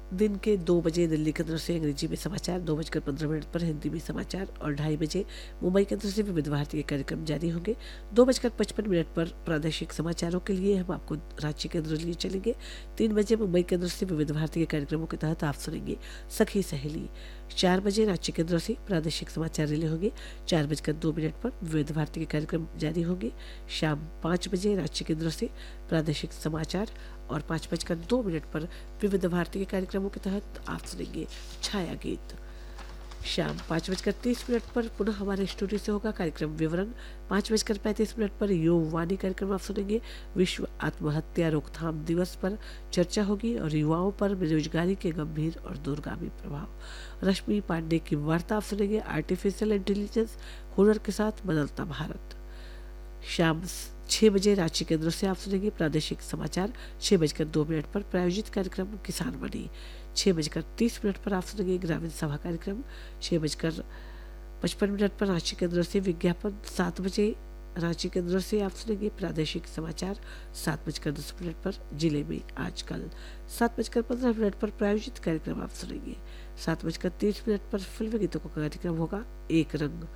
दिन के 2 बजे दिल्ली केंद्र से अंग्रेजी में समाचार, 2:15 पर हिंदी में समाचार और 2:30 बजे मुंबई केंद्र से विविध भारती के कार्यक्रम जारी होंगे। 2:55 पर प्रादेशिक समाचारों के लिए हम आपको रांची केंद्र लिए चलेंगे। 3 बजे मुंबई केंद्र से विविध भारती के कार्यक्रमों के तहत आप सुनेंगे सखी सहेली। 4 बजे रांची केंद्र से प्रादेशिक समाचार रिले होंगे। 4:02 पर विविध भारती के कार्यक्रम जारी होंगे। शाम 5 बजे रांची केंद्र से प्रादेशिक समाचार और 5:02 पर विविध भारती के कार्यक्रमों के तहत आप सुनेंगे छाया गीत। शाम 5:30 पर पुनः हमारे स्टूडियो से होगा कार्यक्रम विवरण। 5:35 पर युवा वाणी कार्यक्रम आप सुनेंगे। विश्व आत्महत्या रोकथाम दिवस पर चर्चा होगी और युवाओं पर बेरोजगारी के गंभीर और दूरगामी प्रभाव। रश्मि पांडे की वार्ता आप सुनेंगे। आर्टिफिशियल इंटेलिजेंस हुनर के साथ बदलता भारत। शाम 6 बजे रांची केंद्र से आप सुनेंगे प्रादेशिक समाचार। 6:02 पर प्रायोजित कार्यक्रम किसान बनी। 6:30 पर आप सुनेंगे ग्रामीण सभा कार्यक्रम। 6:55 पर रांची केंद्र से विज्ञापन। 7 बजे रांची केंद्र से आप सुनेंगे प्रादेशिक समाचार। 7:10 पर जिले में आजकल। 7:15 पर प्रायोजित कार्यक्रम आप सुनेंगे। 7:30 पर फिल्मी गीतों का कार्यक्रम होगा एक रंग।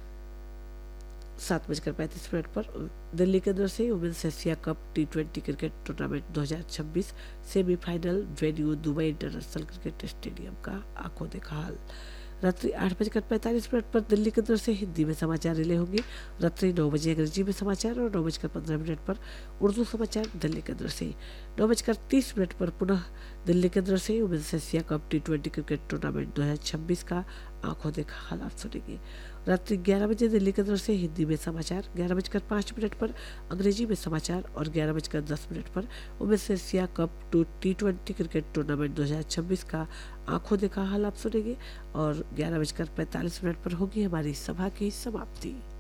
7:35 पर दिल्ली केंद्र से women's Asia cup T20 cricket tournament 2026 semifinal venue Dubai international cricket stadium का आंखों देखा हाल। रात्रि 8:45 पर दिल्ली केंद्र से हिंदी में समाचार रिले होंगे। रात्रि 9 बजे अंग्रेजी में समाचार और 9:15 पर उर्दू समाचार दिल्ली केंद्र से। 9:30 पर पुनः दिल्ली केंद्र से women's Asia cup T20 cricket tournament 2026 का आंखों देखा हाल आप सुनेंगे। रात्रि 11 बजे दिल्ली केंद्र से हिंदी में समाचार। 11:05 पर अंग्रेजी में समाचार और 11:10 पर women's Asia cup T20 cricket tournament 2026 का आंखों देखा हाल आप सुनेंगे और 11:45 पर होगी हमारी सभा की समाप्ति।